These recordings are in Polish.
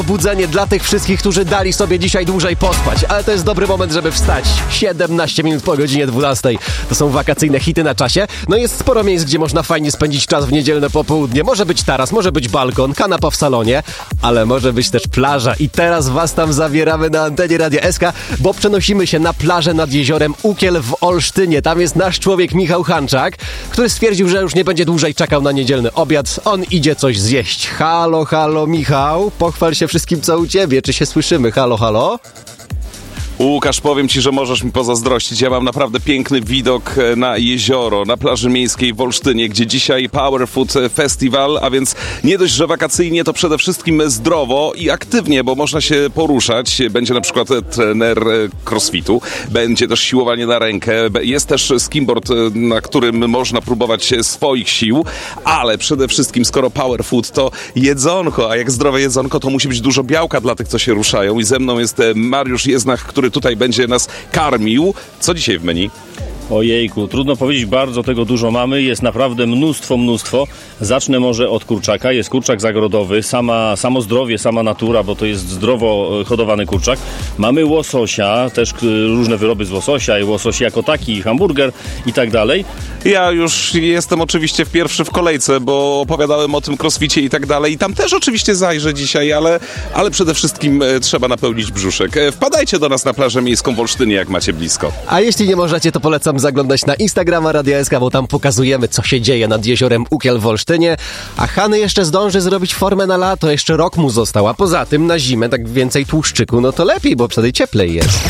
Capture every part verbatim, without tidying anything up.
Budzenie dla tych wszystkich, którzy dali sobie dzisiaj dłużej pospać, ale to jest dobry moment, żeby wstać. siedemnaście minut po godzinie dwunastej. To są wakacyjne hity na czasie. No jest sporo miejsc, gdzie można fajnie spędzić czas w niedzielne popołudnie. Może być taras, może być balkon, kanapa w salonie, ale może być też plaża. I teraz was tam zabieramy na antenie Radia S K, bo przenosimy się na plażę nad jeziorem Ukiel w Olsztynie. Tam jest nasz człowiek Michał Hanczak, który stwierdził, że już nie będzie dłużej czekał na niedzielny obiad. On idzie coś zjeść. Halo, halo Michał, pochwal się wszystkim, co u ciebie. Czy się słyszymy? Halo, halo? Łukasz, powiem ci, że możesz mi pozazdrościć. Ja mam naprawdę piękny widok na jezioro, na plaży miejskiej w Olsztynie, gdzie dzisiaj Power Food Festival, a więc nie dość, że wakacyjnie, to przede wszystkim zdrowo i aktywnie, bo można się poruszać. Będzie na przykład trener crossfitu, będzie też siłowanie na rękę, jest też skimboard, na którym można próbować swoich sił, ale przede wszystkim, skoro Power Food to jedzonko, a jak zdrowe jedzonko, to musi być dużo białka dla tych, co się ruszają. I ze mną jest Mariusz Jeznach, który tutaj będzie nas karmił. Co dzisiaj w menu? Ojejku, trudno powiedzieć, bardzo tego dużo mamy, jest naprawdę mnóstwo, mnóstwo. Zacznę może od kurczaka, jest kurczak zagrodowy, sama, samo zdrowie, sama natura, bo to jest zdrowo hodowany kurczak. Mamy łososia, też różne wyroby z łososia i łosoś jako taki, hamburger i tak dalej. Ja już jestem oczywiście w pierwszy w kolejce, bo opowiadałem o tym crossficie i tak dalej i tam też oczywiście zajrzę dzisiaj, ale, ale przede wszystkim trzeba napełnić brzuszek. Wpadajcie do nas na plażę miejską w Olsztynie, jak macie blisko. A jeśli nie możecie, to polecam zaglądać na Instagrama Radia S K, bo tam pokazujemy, co się dzieje nad jeziorem Ukiel w Olsztynie. A Hany jeszcze zdąży zrobić formę na lato, jeszcze rok mu został, a poza tym na zimę tak więcej tłuszczyku, no to lepiej, bo wtedy cieplej jest.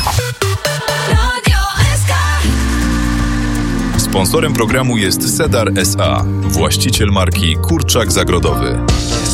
Sponsorem programu jest Cedar S A, właściciel marki Kurczak Zagrodowy.